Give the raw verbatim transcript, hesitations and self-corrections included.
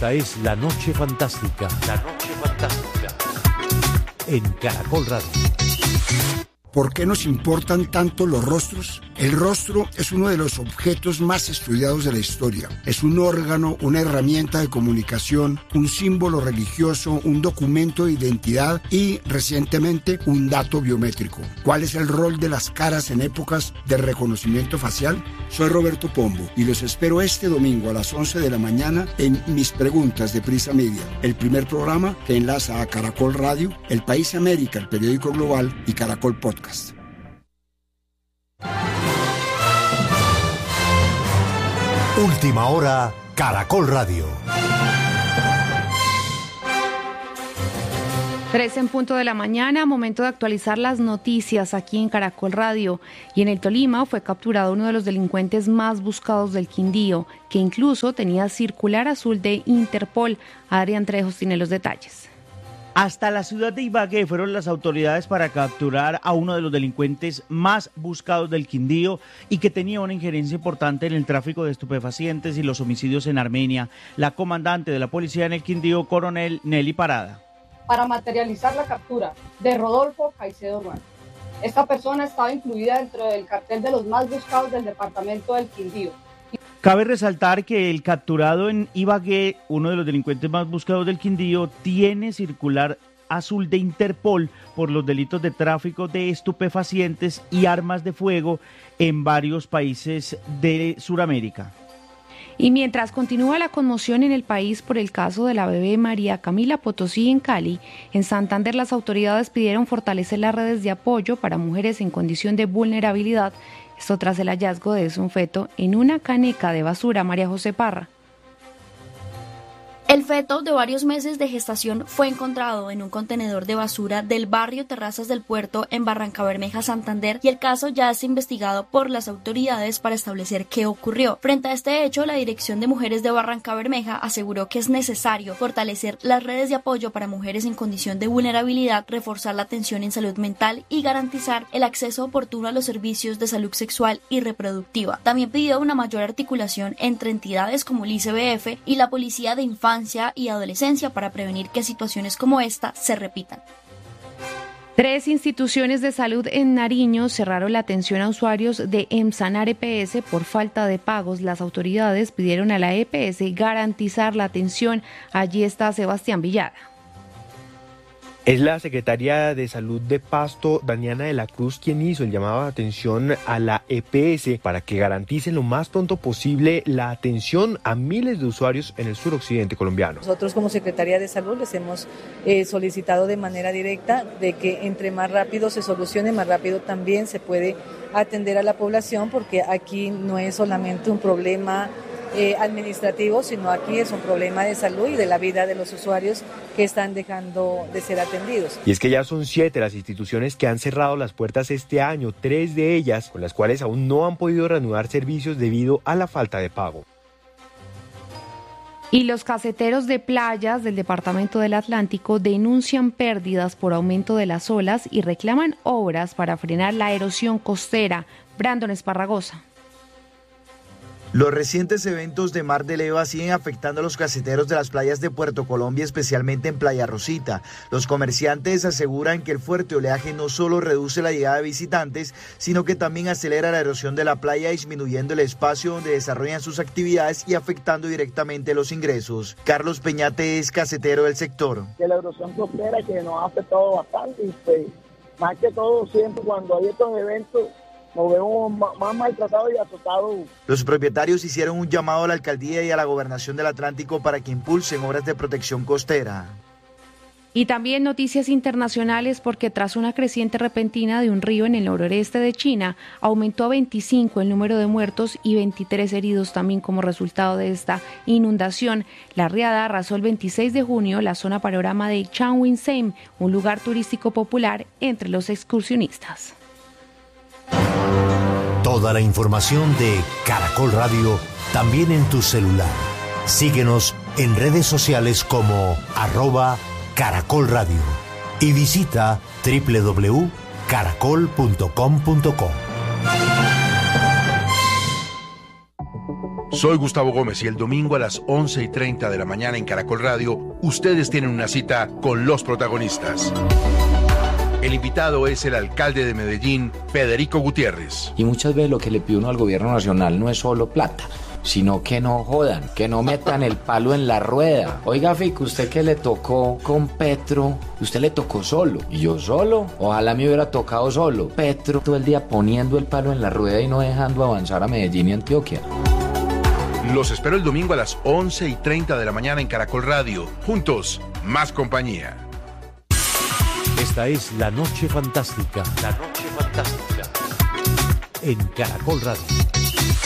Esta es La Noche Fantástica. La Noche Fantástica. En Caracol Radio. ¿Por qué nos importan tanto los rostros? El rostro es uno de los objetos más estudiados de la historia. Es un órgano, una herramienta de comunicación, un símbolo religioso, un documento de identidad y, recientemente, un dato biométrico. ¿Cuál es el rol de las caras en épocas de reconocimiento facial? Soy Roberto Pombo y los espero este domingo a las once de la mañana en Mis Preguntas de Prisa Media, el primer programa que enlaza a Caracol Radio, El País América, el periódico global y Caracol Podcast. Última hora, Caracol Radio. Tres en punto de la mañana, momento de actualizar las noticias aquí en Caracol Radio. Y en el Tolima fue capturado uno de los delincuentes más buscados del Quindío, que incluso tenía circular azul de Interpol. Adrián Trejos tiene los detalles. Hasta la ciudad de Ibagué fueron las autoridades para capturar a uno de los delincuentes más buscados del Quindío y que tenía una injerencia importante en el tráfico de estupefacientes y los homicidios en Armenia. La comandante de la policía en el Quindío, coronel Nelly Parada. Para materializar la captura de Rodolfo Caicedo Ruano. Esta persona estaba incluida dentro del cartel de los más buscados del departamento del Quindío. Cabe resaltar que el capturado en Ibagué, uno de los delincuentes más buscados del Quindío, tiene circular azul de Interpol por los delitos de tráfico de estupefacientes y armas de fuego en varios países de Sudamérica. Y mientras continúa la conmoción en el país por el caso de la bebé María Camila Potosí en Cali, en Santander las autoridades pidieron fortalecer las redes de apoyo para mujeres en condición de vulnerabilidad. Esto tras el hallazgo de un feto en una caneca de basura. María José Parra. El feto de varios meses de gestación fue encontrado en un contenedor de basura del barrio Terrazas del Puerto en Barrancabermeja, Santander, y el caso ya es investigado por las autoridades para establecer qué ocurrió. Frente a este hecho, la Dirección de Mujeres de Barrancabermeja aseguró que es necesario fortalecer las redes de apoyo para mujeres en condición de vulnerabilidad, reforzar la atención en salud mental y garantizar el acceso oportuno a los servicios de salud sexual y reproductiva. También pidió una mayor articulación entre entidades como el I C B F y la Policía de Infancia y Adolescencia para prevenir que situaciones como esta se repitan. Tres instituciones de salud en Nariño cerraron la atención a usuarios de Emsanar E P S por falta de pagos. Las autoridades pidieron a la E P S garantizar la atención. Allí está Sebastián Villada. Es la secretaria de Salud de Pasto, Daniana de la Cruz, quien hizo el llamado de atención a la E P S para que garanticen lo más pronto posible la atención a miles de usuarios en el suroccidente colombiano. Nosotros como Secretaría de Salud les hemos eh, solicitado de manera directa de que entre más rápido se solucione, más rápido también se puede atender a la población, porque aquí no es solamente un problema Eh, administrativo, sino aquí es un problema de salud y de la vida de los usuarios que están dejando de ser atendidos. Y es que ya son siete las instituciones que han cerrado las puertas este año, tres de ellas con las cuales aún no han podido reanudar servicios debido a la falta de pago. Y los caseteros de playas del departamento del Atlántico denuncian pérdidas por aumento de las olas y reclaman obras para frenar la erosión costera. Brandon Esparragosa. Los recientes eventos de Mar de Leva siguen afectando a los caseteros de las playas de Puerto Colombia, especialmente en Playa Rosita. Los comerciantes aseguran que el fuerte oleaje no solo reduce la llegada de visitantes, sino que también acelera la erosión de la playa, disminuyendo el espacio donde desarrollan sus actividades y afectando directamente los ingresos. Carlos Peñate es casetero del sector. Que la erosión costera que nos ha afectado bastante y pues, más que todo siempre cuando hay estos eventos nos vemos más maltratados y azotados. Los propietarios hicieron un llamado a la alcaldía y a la gobernación del Atlántico para que impulsen obras de protección costera. Y también noticias internacionales, porque tras una creciente repentina de un río en el noroeste de China, aumentó a veinticinco el número de muertos y veintitrés heridos también como resultado de esta inundación. La riada arrasó el veintiséis de junio la zona panorama de Changsha, un lugar turístico popular entre los excursionistas. Toda la información de Caracol Radio también en tu celular. Síguenos en redes sociales como arroba Caracol Radio y visita doble u doble u doble u punto caracol punto com punto co. Soy Gustavo Gómez y el domingo a las once y treinta de la mañana en Caracol Radio, ustedes tienen una cita con los protagonistas. El invitado es el alcalde de Medellín, Federico Gutiérrez. Y muchas veces lo que le pide uno al gobierno nacional no es solo plata, sino que no jodan, que no metan el palo en la rueda. Oiga, Fico, usted que le tocó con Petro, usted le tocó solo. Y yo solo, ojalá me hubiera tocado solo. Petro todo el día poniendo el palo en la rueda y no dejando avanzar a Medellín y Antioquia. Los espero el domingo a las once y treinta de la mañana en Caracol Radio. Juntos, más compañía. Esta es La Noche Fantástica. La Noche Fantástica. En Caracol Radio.